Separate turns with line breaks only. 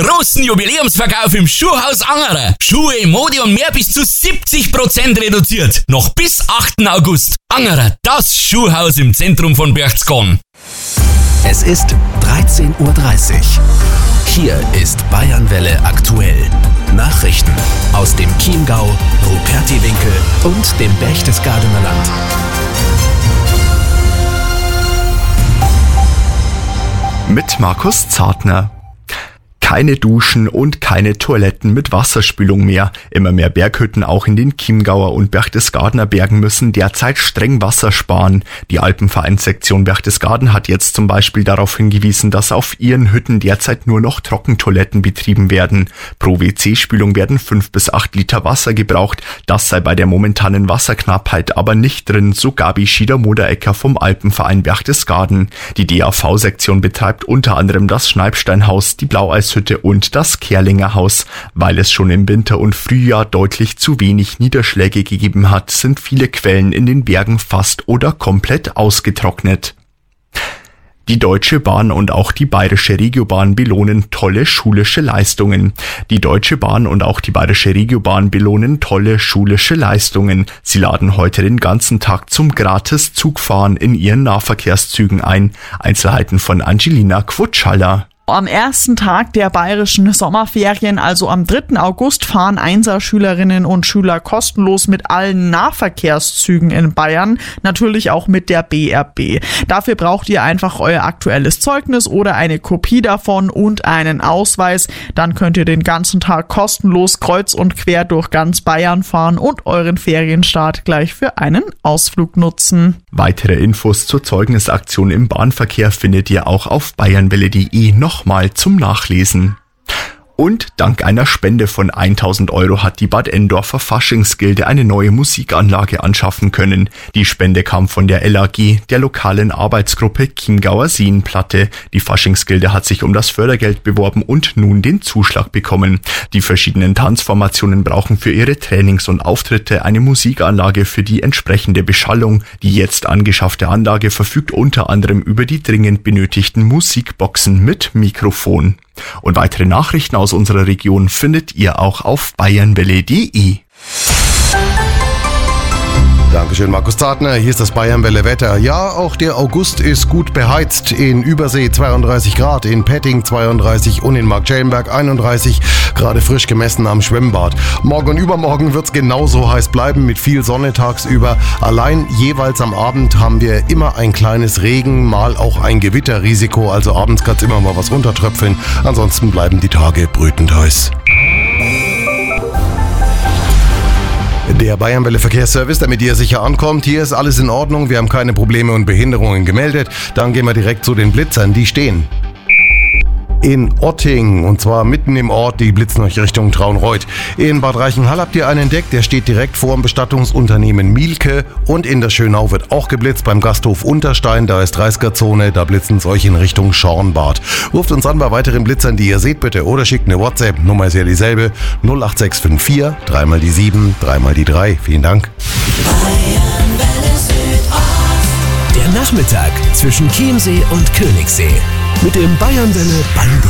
Großen Jubiläumsverkauf im Schuhhaus Angerer. Schuhe, Mode und mehr bis zu 70% reduziert. Noch bis 8. August. Angerer, das Schuhhaus im Zentrum von Berchtesgaden.
Es ist 13:30 Uhr. Hier ist Bayernwelle aktuell. Nachrichten aus dem Chiemgau, Rupertiwinkel und dem Berchtesgadener Land.
Mit Markus Zartner. Keine Duschen und keine Toiletten mit Wasserspülung mehr. Immer mehr Berghütten auch in den Chiemgauer und Berchtesgadener Bergen müssen derzeit streng Wasser sparen. Die Alpenvereinssektion Berchtesgaden hat jetzt zum Beispiel darauf hingewiesen, dass auf ihren Hütten derzeit nur noch Trockentoiletten betrieben werden. Pro WC-Spülung werden 5 bis 8 Liter Wasser gebraucht. Das sei bei der momentanen Wasserknappheit aber nicht drin, so Gabi Schieder-Moderecker vom Alpenverein Berchtesgaden. Die DAV-Sektion betreibt unter anderem das Schneibsteinhaus, die Blaueishütte und das Kerlinger Haus. Weil es schon im Winter und Frühjahr deutlich zu wenig Niederschläge gegeben hat, sind viele Quellen in den Bergen fast oder komplett ausgetrocknet. Die Deutsche Bahn und auch die Bayerische Regiobahn belohnen tolle schulische Leistungen. Die Deutsche Bahn und auch die Bayerische Regiobahn belohnen tolle schulische Leistungen. Sie laden heute den ganzen Tag zum Gratis-Zugfahren in ihren Nahverkehrszügen ein. Einzelheiten von Angelina Quutschaller.
Am ersten Tag der bayerischen Sommerferien, also am 3. August, fahren Einser-Schülerinnen und Schüler kostenlos mit allen Nahverkehrszügen in Bayern, natürlich auch mit der BRB. Dafür braucht ihr einfach euer aktuelles Zeugnis oder eine Kopie davon und einen Ausweis. Dann könnt ihr den ganzen Tag kostenlos kreuz und quer durch ganz Bayern fahren und euren Ferienstart gleich für einen Ausflug nutzen.
Weitere Infos zur Zeugnisaktion im Bahnverkehr findet ihr auch auf bayernwelle.de nochmal zum Nachlesen. Und dank einer Spende von 1.000 € hat die Bad Endorfer Faschingsgilde eine neue Musikanlage anschaffen können. Die Spende kam von der LAG, der lokalen Arbeitsgruppe Chiemgauer Seenplatte. Die Faschingsgilde hat sich um das Fördergeld beworben und nun den Zuschlag bekommen. Die verschiedenen Tanzformationen brauchen für ihre Trainings und Auftritte eine Musikanlage für die entsprechende Beschallung. Die jetzt angeschaffte Anlage verfügt unter anderem über die dringend benötigten Musikboxen mit Mikrofon. Und weitere Nachrichten aus unserer Region findet ihr auch auf bayernwelle.de.
Dankeschön, Markus Zartner. Hier ist das Bayernwelle Wetter. Ja, auch der August ist gut beheizt. In Übersee 32 Grad, in Petting 32 und in Marktschellenberg 31. Gerade frisch gemessen am Schwimmbad. Morgen und übermorgen wird es genauso heiß bleiben mit viel Sonne tagsüber. Allein jeweils am Abend haben wir immer ein kleines Regen, mal auch ein Gewitterrisiko. Also abends kann es immer mal was runtertröpfeln. Ansonsten bleiben die Tage brütend heiß. Der Bayernwelle Verkehrsservice, damit ihr sicher ankommt. Hier ist alles in Ordnung, wir haben keine Probleme und Behinderungen gemeldet. Dann gehen wir direkt zu den Blitzern, die stehen in Otting, und zwar mitten im Ort, die blitzen euch Richtung Traunreut. In Bad Reichenhall habt ihr einen entdeckt, der steht direkt vor dem Bestattungsunternehmen Mielke, und in der Schönau wird auch geblitzt beim Gasthof Unterstein, da ist 30er-Zone, da blitzen es euch in Richtung Schornbad. Ruft uns an bei weiteren Blitzern, die ihr seht bitte, oder schickt eine WhatsApp, Nummer ist ja dieselbe, 08654, 3 die 7, 3 die 3. Vielen Dank.
Der Nachmittag zwischen Chiemsee und Königssee mit dem Bayernwelle Bango.